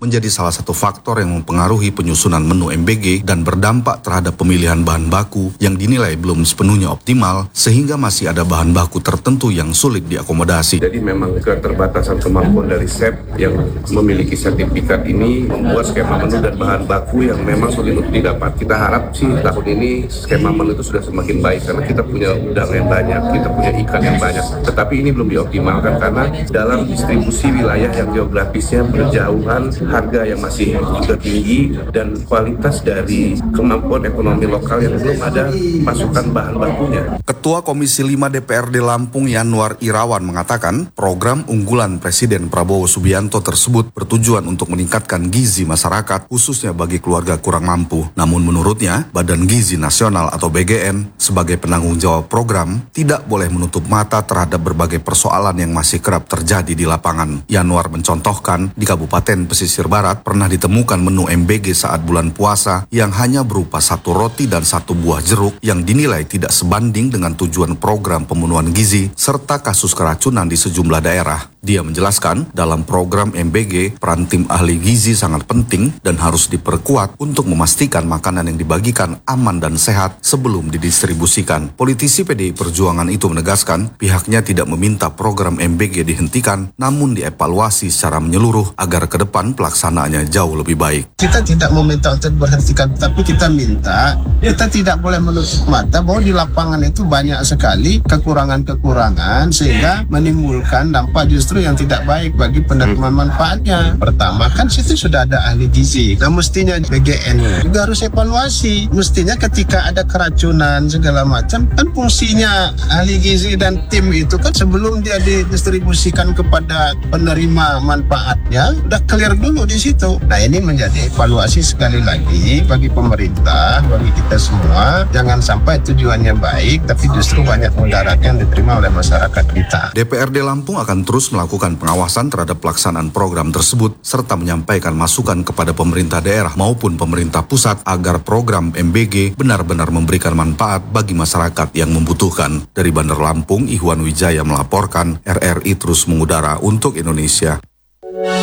menjadi salah satu faktor yang mempengaruhi penyusunan menu MBG dan berdampak terhadap pemilihan bahan baku yang dinilai belum sepenuhnya optimal sehingga masih ada bahan baku tertentu yang sulit diakomodasi. Jadi memang keterbatasan kemampuan dari chef yang memiliki sertifikat ini membuat skema menu dan bahan baku yang memang sulit untuk didapat. Kita harap sih tahun ini skema menu itu sudah semakin baik karena kita punya udang yang banyak, kita punya ikan yang banyak. Tetapi ini belum dioptimalkan karena dalam distribusi wilayah yang geografisnya berjauhan, harga yang masih juga tinggi, dan kualitas dari kemampuan ekonomi lokal yang belum ada masukan bahan bakunya. Ketua Komisi 5 DPRD Lampung Yanuar Irawan mengatakan program unggulan Presiden Prabowo Subianto tersebut bertujuan untuk meningkatkan gizi masyarakat khususnya bagi keluarga kurang mampu. Namun menurutnya Badan Gizi Nasional atau BGN sebagai penanggung jawab program tidak boleh menutup mata terhadap berbagai persoalan yang masih kerap terjadi di lapangan. Yanuar mencontohkan di Kabupaten Pesisir Barat pernah ditemukan menu MBG saat bulan puasa yang hanya berupa 1 roti dan 1 buah jeruk yang dinilai tidak sebanding dengan tujuan program pemenuhan gizi serta kasus keracunan di sejumlah daerah. Dia menjelaskan dalam program MBG peran tim ahli gizi sangat penting dan harus diperkuat untuk memastikan makanan yang dibagikan aman dan sehat sebelum didistribusikan. Politisi PDI Perjuangan itu menegaskan pihaknya tidak meminta program MBG dihentikan namun dievaluasi secara menyeluruh agar ke depan pelaksanaannya jauh lebih baik. Kita tidak meminta untuk diberhentikan, tapi kita minta kita tidak boleh menutup mata bahwa di lapangan itu banyak sekali kekurangan-kekurangan sehingga menimbulkan dampak justru yang tidak baik bagi penerima manfaatnya. Pertama kan situ sudah ada ahli gizi. Nah mestinya BGN juga harus evaluasi. Mestinya ketika ada keracunan segala macam kan fungsinya ahli gizi dan tim itu kan sebelum dia didistribusikan kepada penerima manfaatnya udah clear dulu di situ. Nah ini menjadi evaluasi sekali lagi bagi pemerintah, bagi kita semua. Jangan sampai tujuannya baik tapi justru banyak mudarat yang diterima oleh masyarakat kita. DPRD Lampung akan terus melakukan pengawasan terhadap pelaksanaan program tersebut serta menyampaikan masukan kepada pemerintah daerah maupun pemerintah pusat agar program MBG benar-benar memberikan manfaat bagi masyarakat yang membutuhkan. Dari Bandar Lampung, Ihwan Wijaya melaporkan, RRI terus mengudara untuk Indonesia.